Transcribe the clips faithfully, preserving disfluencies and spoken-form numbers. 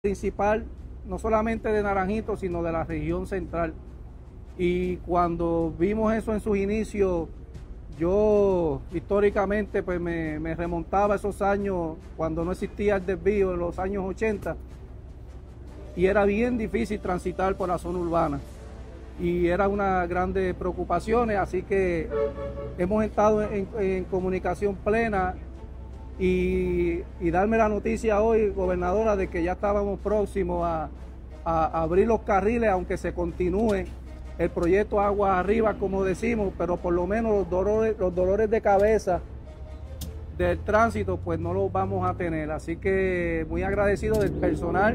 principal, no solamente de Naranjito, sino de la región central. Y cuando vimos eso en sus inicios, yo históricamente pues me, me remontaba a esos años cuando no existía el desvío, en los años ochenta, y era bien difícil transitar por la zona urbana. Y era una grande preocupación, así que hemos estado en, en comunicación plena y, y darme la noticia hoy, gobernadora, de que ya estábamos próximos a, a, a abrir los carriles, aunque se continúe el proyecto Aguas Arriba, como decimos, pero por lo menos los dolores, los dolores de cabeza del tránsito pues no los vamos a tener. Así que muy agradecido del personal,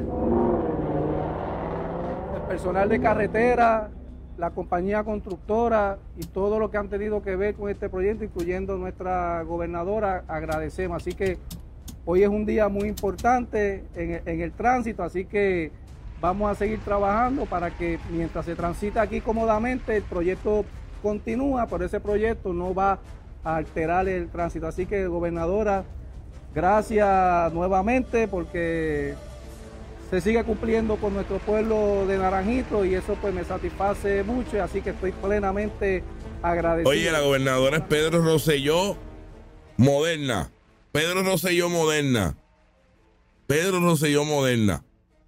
del personal de carretera, la compañía constructora y todo lo que han tenido que ver con este proyecto, incluyendo nuestra gobernadora, agradecemos. Así que hoy es un día muy importante en, en el tránsito, así que vamos a seguir trabajando para que mientras se transita aquí cómodamente, el proyecto continúa, pero ese proyecto no va a alterar el tránsito. Así que, gobernadora, gracias nuevamente porque se sigue cumpliendo con nuestro pueblo de Naranjito y eso pues me satisface mucho, así que estoy plenamente agradecido. Oye, la gobernadora es Pedro Rosselló Moderna. Pedro Rosselló Moderna. Pedro Rosselló Moderna.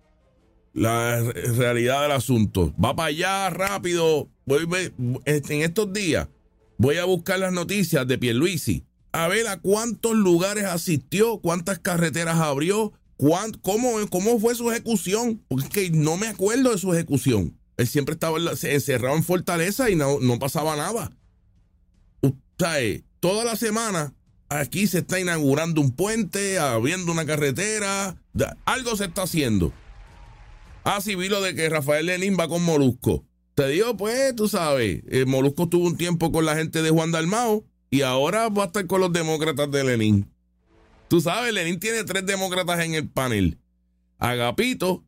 La realidad del asunto. Va para allá rápido. Voy, voy, en estos días voy a buscar las noticias de Pierluisi. A ver a cuántos lugares asistió, cuántas carreteras abrió. ¿Cómo, ¿Cómo fue su ejecución? Porque es que no me acuerdo de su ejecución. Él siempre estaba encerrado en Fortaleza y no, no pasaba nada. O sea, toda la semana aquí se está inaugurando un puente, abriendo una carretera, algo se está haciendo. Ah, sí, vi lo de que Rafael Lenín va con Molusco. Te digo, pues, tú sabes, eh, Molusco estuvo un tiempo con la gente de Juan Dalmau y ahora va a estar con los demócratas de Lenín. Tú sabes, Lenín tiene tres demócratas en el panel. Agapito,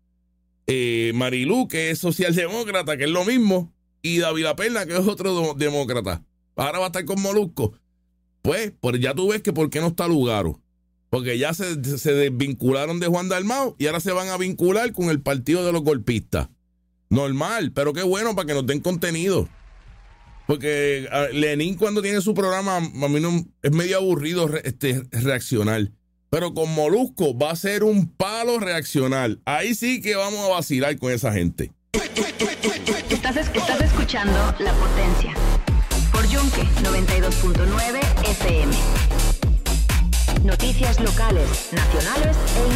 eh, Marilú, que es socialdemócrata, que es lo mismo, y David La Perla, que es otro demócrata. Ahora va a estar con Molusco. Pues, pues ya tú ves que por qué no está Lugaro. Porque ya se, se desvincularon de Juan Dalmau y ahora se van a vincular con el partido de los golpistas. Normal, pero qué bueno para que nos den contenido. Porque uh, Lenín cuando tiene su programa, a mí no, es medio aburrido re, este, reaccionar. Pero con Molusco va a ser un palo reaccionar. Ahí sí que vamos a vacilar con esa gente. Estás, estás escuchando La Potencia por Yunque noventa y dos punto nueve F M. Noticias locales, nacionales e